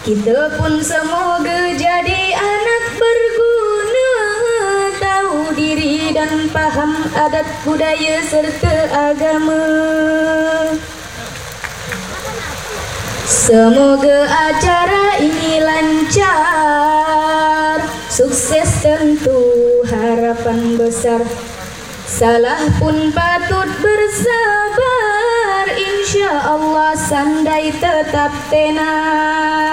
Kita pun semoga jadi anak berguna, tahu diri dan faham adat budaya serta agama. Semoga acara ini lancar, sukses tentu harapan besar. Salah pun patut bersabar, insya Allah sandai tetap tenar.